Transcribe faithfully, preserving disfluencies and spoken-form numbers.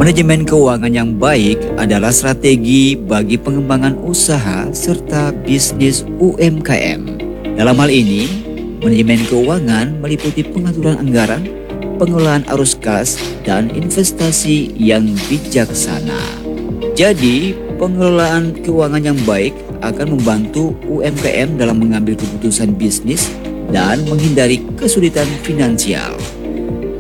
Manajemen keuangan yang baik adalah strategi bagi pengembangan usaha serta bisnis U M K M. Dalam hal ini, manajemen keuangan meliputi pengaturan anggaran, pengelolaan arus kas, dan investasi yang bijaksana. Jadi, pengelolaan keuangan yang baik akan membantu U M K M dalam mengambil keputusan bisnis dan menghindari kesulitan finansial.